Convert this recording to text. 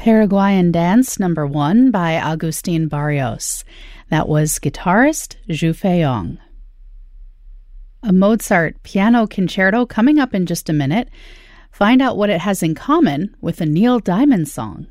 Paraguayan Dance Number 1 by Agustin Barrios. That was guitarist Zhu Feiyong. A Mozart piano concerto coming up in just a minute. Find out what it has in common with a Neil Diamond song.